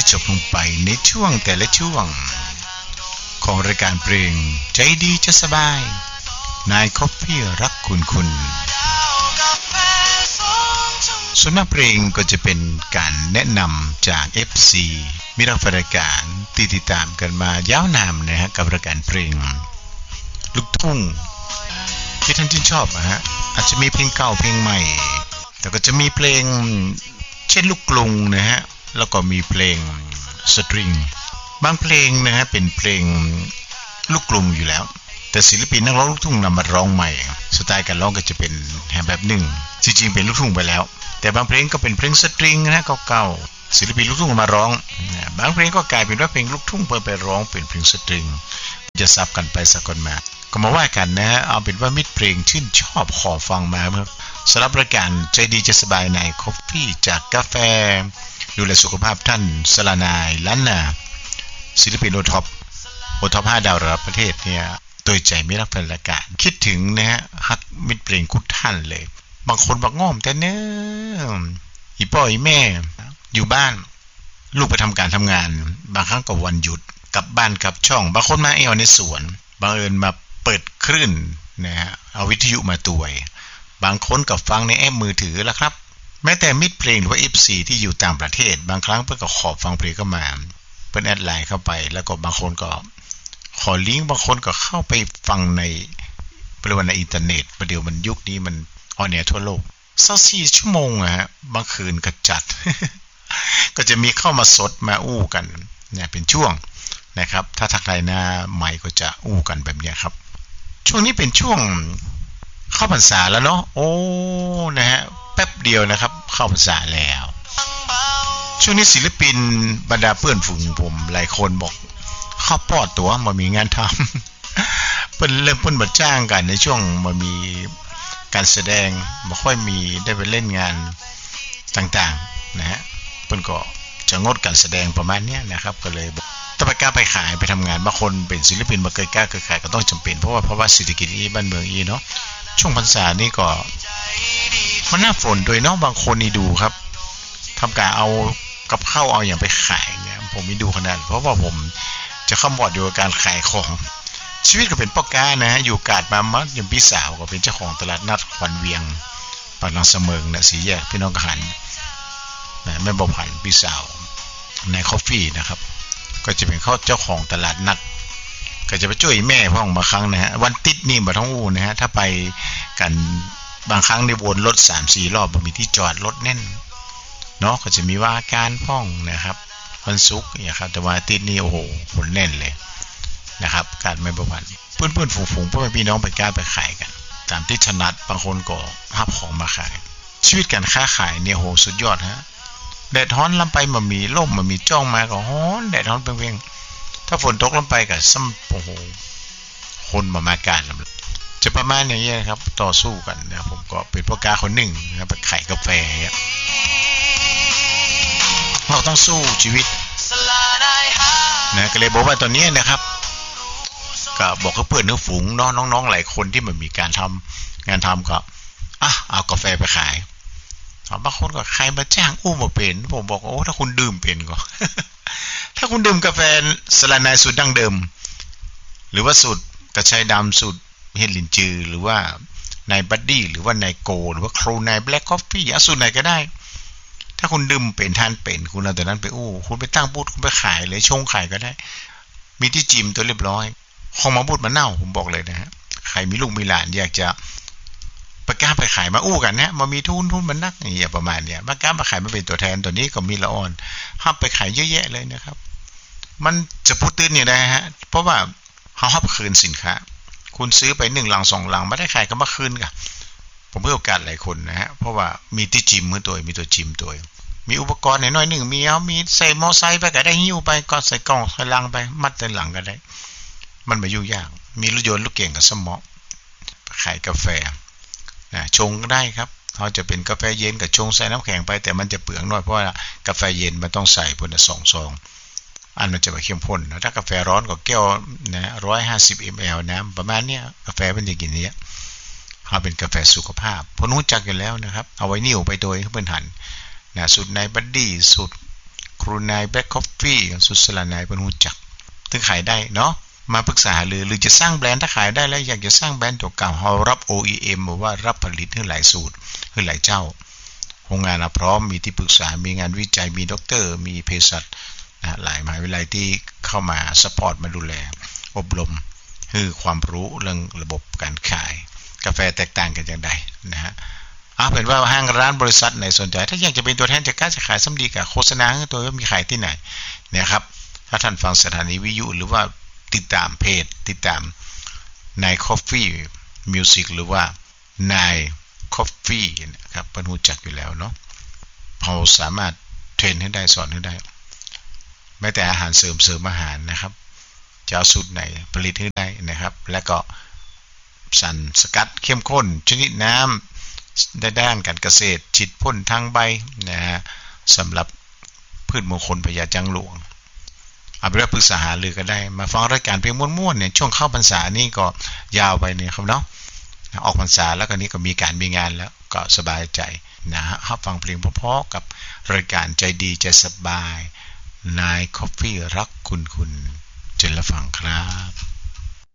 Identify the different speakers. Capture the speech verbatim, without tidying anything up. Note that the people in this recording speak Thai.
Speaker 1: ที่จบลงไปในช่วงแต่ละช่วงของรายการเพลงใจดีจะสบายนายคอฟฟี่รักคุณคุณส่วนมากเพลงก็จะเป็นการแนะนำจาก เอฟ ซี มีรักรายการติดติดตามกันมายาวนานนะฮะกับรายการเพลงลูกทุ่งที่ท่านชื่นชอบนะฮะอาจจะมีเพลงเก่าเพลงใหม่แต่ก็จะมีเพลงเช่นลูกกรุงนะฮะแล้วก็มีเพลงสตริงบางเพลงนะฮะเป็นเพลงลูกกรุงอยู่แล้วแต่ศิลปินนักร้องลูกทุ่งนำมาร้องใหม่สไตล์การร้องก็จะเป็นแบบหนึ่งจริงๆเป็นลูกทุ่งไปแล้วแต่บางเพลงก็เป็นเพลงสตริงนะเก่าๆศิลปินลูกทุ่งมาร้องบางเพลงก็กลายเป็นว่าเพลงลูกทุ่งเพิ่มไปร้องเป็นเพลงสตริงจะซับกันไปสักคนมาก็มาว่ากันนะฮะเอาเป็นว่ามิตรเพลงชื่นชอบขอฟังมาครับสำหรับรายการใจดีจะสบายในคอฟฟี่จากกาแฟดูแลสุขภาพท่านสลานายล้านนาศิลปินโอท็อปโอท็อปห้าดาวระดับประเทศเนี่ยโดยใจไม่รักแฟนรายการคิดถึงนะฮะฮักมิตรเพลงทุกท่านเลยบางคนบอกง่อมแต่เนื้ออีพ่ออีแม่อยู่บ้านลูกไปทำการทำงานบางครั้งก็วันหยุดกลับบ้านกลับช่องบางคนมาเอวในสวนบางเอิญมาเปิดคลื่นนะฮะเอาวิทยุมาตวยบางคนก็ฟังในแอปมือถือแล้วครับแม้แต่มิตรเพลงหรือว่า เอฟ ซี ที่อยู่ต่างประเทศบางครั้งเพิ่นก็ขอฟังเพลงเข้ามาเพิ่นแอดไลน์เข้าไปแล้วก็บางคนก็ขอลิงก์บางคนก็เข้าไปฟังในบริเวณในอินเทอร์เน็ตประเดี๋ยวมันยุคนี้มันออนแอร์ทั่วโลกสักสี่ชั่วโมงอะฮะบางคืนก็จัด ก็จะมีเข้ามาสดมาอู้กันเนี่ยเป็นช่วงนะครับถ้าทักทายหน้าใหม่ก็จะอู้กันแบบนี้ครับช่วงนี้เป็นช่วงเข้าพรรษาแล้วเนาะโอ้นะฮะแป๊บเดียวนะครับเข้าพรรษาแล้วช่วงนี้ศิลปินบรรดาเพื่อนฝูงผมหลายคนบอกเข้าปอดตัวมามีงานทำเพิ่นเริ่มเพิ่นมาจ้างกันในช่วงมามีการแสดงไม่ค่อยมีได้ไปเล่นงานต่างๆนะฮะเพิ่นก็จะงดการแสดงประมาณนี้นะครับก็เลยต้องไปกล้าไปขายไปทำงานบางคนเป็นศิลปินมาเคยกล้าเคยขายก็ต้องจำเป็นเพราะว่าเพราะว่าเศรษฐกิจอีบ้านเมืองอีเนาะช่วงพรรษานี่ก็มันหน้าฝนโดยเนาะบางคนนี่ดูครับทำการเอากับข้าวเอาอย่างไปขายเนี่ยผมไม่ดูขนาดเพราะว่าผมจะเข้าหมดอยู่กับการขายของชีวิตก็เป็นพ่อค้านะฮะอยู่กาดมามัดอย่างพี่สาวก็เป็นเจ้าของตลาดนัดขวัญเวียงปากน้ำเสมิงนะสีแยกพี่น้องกหันนะแม่บ่ผันพี่สาวในคอฟฟี่นะครับก็จะเป็นเขาเจ้าของตลาดนัดก็จะไปช่วยแม่พ่องบางครั้งนะฮะวันติดนี่บ่ท้องอู่นะฮะถ้าไปกันบางครั้งได้วนรถ สามสี่ รอบบ่มีที่จอดรถแน่นเนาะก็จะมีว่าการพ่องนะครับวันศุกร์เนี่ยครับแต่ว่าติดนี่โอ้โหคนแน่นเลยนะครับการไม่ประวันเพื่อนๆฝูงๆพ่อแม่พี่น้องไปกล้าไปขายกันตามที่ถนัดบางคนก็รับของมาขายชีวิตการค้าขายเนี่ยโหสุดยอดฮะแดดร้อนลำไปมันมีร่มมันมีจ้องมาก็ร้อนแดดร้อนเปรี้ยงๆถ้าฝนตกลงไปก็ซ้ำโอ้โหคนมามาการจะประมาณอย่างนี้นะครับต่อสู้กันนะผมก็เป็นพ่อค้าคนหนึ่งนะไปขายกาแฟเราต้องสู้ชีวิตนะก็เลยบอกว่าตอนนี้นะครับก็บอกกับเพื่อนฝูงน้องน้องๆหลายคนที่มันมีการทำงานทำก็อ่ะเอากาแฟไปขายบางคนก็ใครมาจ้างอู้มาเป็นผมบอกโอ้ถ้าคุณดื่มเป็นก็ ถ้าคุณดื่มกาแฟสลานายสูตรดั้งเดิมหรือว่าสูตรกระชายดำสูตรเฮดลินจือหรือว่านายบัดดี้หรือว่านายโกหรือว่าครูนายแบล็คคอฟฟี่สูตรไหนก็ได้ถ้าคุณดื่มเป็นทานเป็นคุณเอาแต่นั้นไปอู้คุณไปตั้งบูธคุณไปขายเลยชงขายก็ได้มีที่จิมตัวเรียบร้อยของมาบูธมาเน่าผมบอกเลยนะฮะใครมีลูกมีหลานอยากจะประกาศไปขายมาอู้กันนะมามีทุนทุนมันนักอย่างเงี้ยประมาณเนี้ยประกาศมาขายมาเป็นตัวแทนตัวนี้ก็มีละอ่อนห้ามไปขายเยอะแยะเลยนะครับมันจะพูดตื้นอย่างไรฮะเพราะว่าเขาห้ามคืนสินค้าคุณซื้อไปหนึ่งลังสองลังไม่ได้ขายก็มาคืนกันผมเพื่อโอกาสหลายคนนะฮะเพราะว่ามีที่จิมมือตัวมีตัวจิมตัวมีอุปกรณ์หน่อยหนึ่งมีเอามีใส่มอไซค์ไปก็ได้หิ้วไปก็ใส่กล่องใส่ลังไปมัดในหลังก็ได้มันไม่ยุ่งยากมีรถยนต์ลูกเก่งกับสมองขายกาแฟนะชงก็ได้ครับเขาจะเป็นกาแฟเย็นกับชงใส่น้ำแข็งไปแต่มันจะเปลืองน้อยเพราะว่ากาแฟเย็นมันต้องใส่พนสองซองอันมันจะไปเข้มข้นนะถ้ากาแฟร้อนก็แก้วนะร้อยห้าสิบมิลลิลิตรน้ำประมาณเนี้ยกาแฟมันจะกินเนี้ยเขาเป็นกาแฟสุขภาพพอรู้จักกันแล้วนะครับเอาไว้นิ่วไปโดยเพื่อนหันนะสูตรนายบัดดี้สูตรครูรูนายแบล็คคอฟฟี่สุดสลานายเป็นหูจักถึงขายได้เนาะมาปรึกษาหรือหรือจะสร้างแบรนด์ถ้าขายได้แล้วอยากจะสร้างแบรนด์ตัวเก่าเรารับ โอ อี เอ็ม หรือว่ารับผลิตให้หลายสูตรให้หลายเจ้าโรงงานพร้อมมีที่ปรึกษามีงานวิจัยมีด็อกเตอร์มีเภสัชนะหลายมหาวิทยาลัยที่เข้ามาซัพพอร์ตมาดูแลอบรมคือความรู้เรื่องระบบการขายกาแฟแตกต่างกันอย่างไรนะฮะเอาเป็นว่าห้างร้านบริษัทไหนสนใจถ้าอยากจะเป็นตัวแทนจะกล้าจะขายซ้ำดีกับโฆษณาตัวว่ามีขายที่ไหนเนี่ยครับถ้าท่านฟังสถานีวิทยุหรือว่าติดตามเพจติดตามนาย Coffee Music หรือว่านาย Coffee นะครับเป็นรู้จักอยู่แล้วเนาะเราสามารถเทรนให้ได้สอนให้ได้แม้แต่อาหารเสริมเสริมอาหารนะครับจะเอาสูตรไหนผลิตให้ได้นะครับและก็สารสกัดเข้มข้นชนิดน้ำได้ด้านการเกษตรฉีดพ่นทางใบนะฮะสำหรับพืชมงคลพญาจังหลวงเอาไปปรึกษาหารือกันได้มาฟังรายการเพลงม่วนๆเนี่ยช่วงเข้าพรรษานี่ก็ยาวไปเนี่ยครับเนาะออกพรรษาแล้วก็นี้ก็มีการมีงานแล้วก็สบายใจนะฮะฟังเพลงเพราะๆกับรายการใจดีใจสบายนาย Coffee รักคุณคุณเจริญฟังครับ